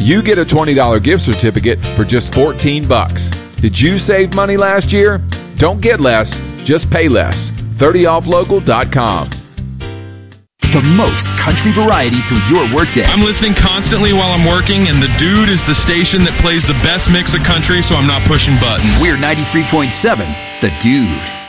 you get a $20 gift certificate for just $14. Did you save money last year? Don't get less, just pay less. 30offlocal.com. The most country variety through your workday. I'm listening constantly while I'm working, and The Dude is the station that plays the best mix of country, so I'm not pushing buttons. We're 93.7, The Dude.